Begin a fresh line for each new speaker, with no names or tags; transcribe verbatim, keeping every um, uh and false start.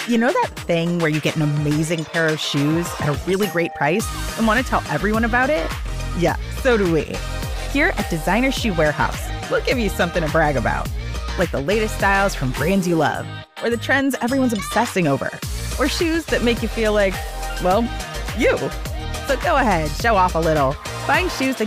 You know that thing where you get an amazing pair of shoes at a really great price and want to tell everyone about it? Yeah, so do we. Here at Designer Shoe Warehouse, we'll give you something to brag about, like the latest styles from brands you love, or the trends everyone's obsessing over, or shoes that make you feel like, well, you. So go ahead, show off a little. Find shoes that